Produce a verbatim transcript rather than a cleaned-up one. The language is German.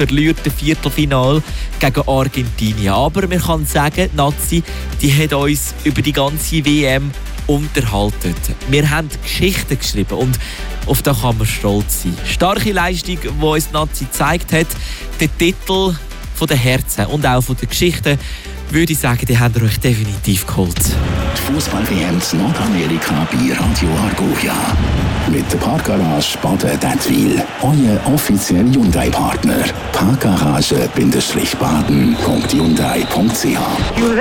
verliert das Viertelfinale gegen Argentinien. Aber man kann sagen, die Nazi, die hat uns über die ganze W M unterhalten. Wir haben Geschichten geschrieben und auf das kann man stolz sein. Starke Leistung, die uns die Nazi gezeigt hat. Der Titel von den Herzen und auch von den Geschichten, würde ich sagen, die habt ihr euch definitiv geholt. Die Fußball-W M in Nordamerika bei Radio Argovia. Mit der Parkgarage Baden-Dettwil. Euer offizieller Hyundai-Partner. parkgarage Bindestrich baden Punkt hyundai Punkt c h